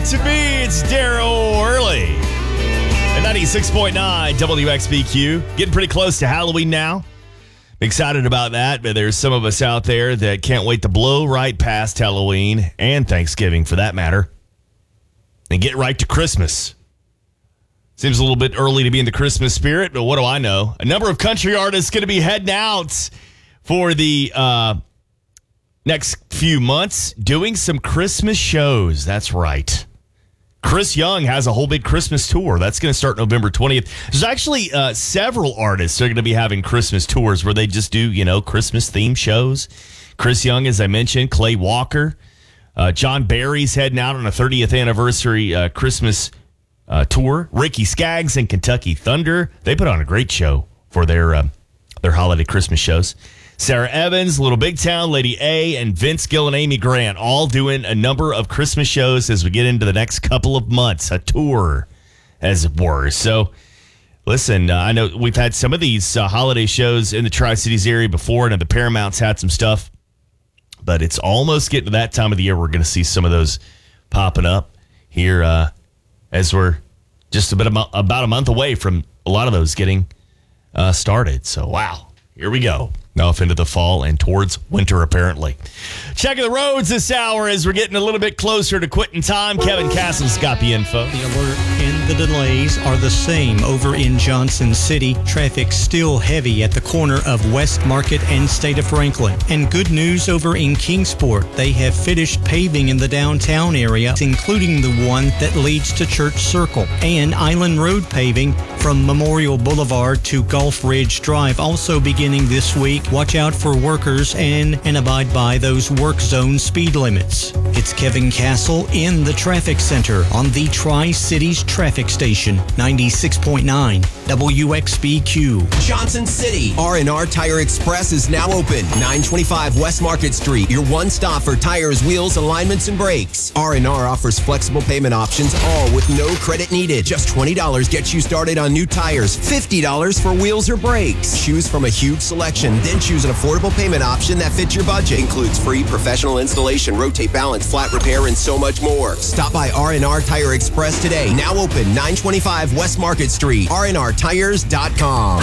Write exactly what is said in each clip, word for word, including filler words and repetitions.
to me, it's Daryl Early. At ninety-six point nine W X B Q. Getting pretty close to Halloween now. Excited about that, but there's some of us out there that can't wait to blow right past Halloween and Thanksgiving for that matter and get right to Christmas. Seems a little bit early to be in the Christmas spirit, but what do I know? A number of country artists going to be heading out for the uh, next few months doing some Christmas shows. That's right. Chris Young has a whole big Christmas tour. That's going to start November twentieth. There's actually uh, several artists that are going to be having Christmas tours where they just do, you know, Christmas-themed shows. Chris Young, as I mentioned, Clay Walker. Uh, John Barry's heading out on a thirtieth anniversary uh, Christmas uh, tour. Ricky Skaggs and Kentucky Thunder. They put on a great show for their, uh, their holiday Christmas shows. Sarah Evans, Little Big Town, Lady A, and Vince Gill and Amy Grant all doing a number of Christmas shows as we get into the next couple of months, a tour, as it were. So, listen, uh, I know we've had some of these uh, holiday shows in the Tri-Cities area before, and the Paramount's had some stuff, but it's almost getting to that time of the year we're going to see some of those popping up here uh, as we're just a bit about, about a month away from a lot of those getting uh, started. So, wow, here we go. Off into the fall and towards winter, apparently. Checking the roads this hour as we're getting a little bit closer to quitting time. Kevin Castle's got the info. The alert and the delays are the same over in Johnson City. Traffic still heavy at the corner of West Market and State of Franklin. And good news over in Kingsport. They have finished paving in the downtown area, including the one that leads to Church Circle. And Island Road paving from Memorial Boulevard to Gulf Ridge Drive also beginning this week. Watch out for workers and, and abide by those work zone speed limits. It's Kevin Castle in the Traffic Center on the Tri-Cities Traffic Station, ninety-six point nine W X B Q. Johnson City. R and R Tire Express is now open. nine twenty-five West Market Street. Your one stop for tires, wheels, alignments, and brakes. R and R offers flexible payment options, all with no credit needed. Just twenty dollars gets you started on new tires. fifty dollars for wheels or brakes. Choose from a huge selection. Then choose an affordable payment option that fits your budget. Includes free professional installation, rotate balance, flat repair, and so much more. Stop by R and R Tire Express today. Now open. nine twenty-five West Market Street. R and R tires dot com.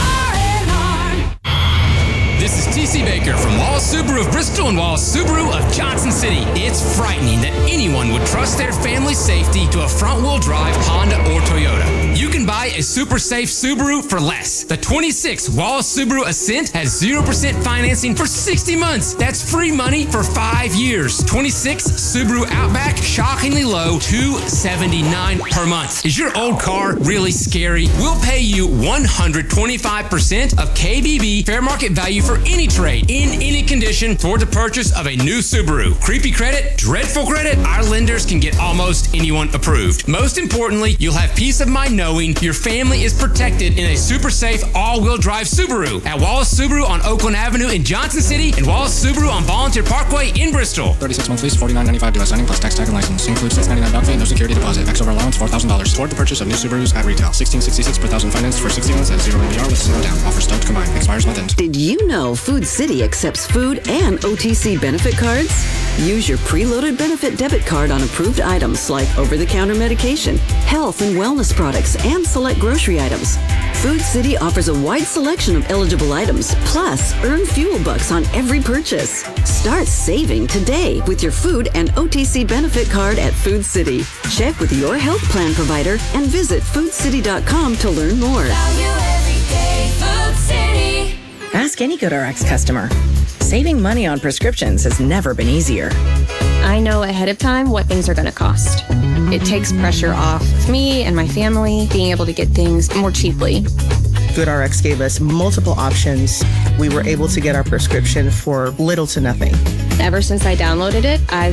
This is T C Baker from Wallace Subaru of Bristol and Wallace Subaru of Johnson City. It's frightening that anyone would trust their family's safety to a front-wheel drive Honda or Toyota. You can buy a super safe Subaru for less. The twenty-six Wallace Subaru Ascent has zero percent financing for sixty months. That's free money for five years. twenty-six Subaru Outback, shockingly low, two hundred seventy-nine dollars per month. Is your old car really scary? We'll pay you one hundred twenty-five percent of K B B fair market value for any trade, in any condition, toward the purchase of a new Subaru. Creepy credit, dreadful credit, our lenders can get almost anyone approved. Most importantly, you'll have peace of mind knowing your family is protected in a super safe all-wheel drive Subaru at Wallace Subaru on Oakland Avenue in Johnson City and Wallace Subaru on Volunteer Parkway in Bristol. thirty-six month lease, forty-nine ninety-five dealer signing plus tax tag and license. Includes six ninety-nine down payment, no security deposit. Max over allowance four thousand dollars. Toward the purchase of new Subarus at retail. sixteen sixty-six per thousand financed for sixty months at zero A B R with zero down. Offers don't combine. Expires month end. Did you know Food City accepts food and O T C benefit cards? Use your preloaded benefit debit card on approved items like over-the-counter medication, health and wellness products, and select grocery items. Food City offers a wide selection of eligible items, plus earn fuel bucks on every purchase. Start saving today with your food and O T C benefit card at Food City. Check with your health plan provider and visit food city dot com to learn more. Value every day, Food City. Ask any GoodRx customer. Saving money on prescriptions has never been easier. I know ahead of time what things are going to cost. It takes pressure off me and my family being able to get things more cheaply. GoodRx gave us multiple options. We were able to get our prescription for little to nothing. Ever since I downloaded it, I've